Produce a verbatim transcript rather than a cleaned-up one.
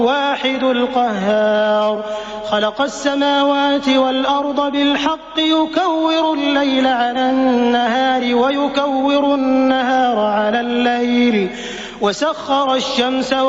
واحد القهار خلق السماوات والأرض بالحق يكور الليل على النهار ويكور النهار على الليل وسخر الشمس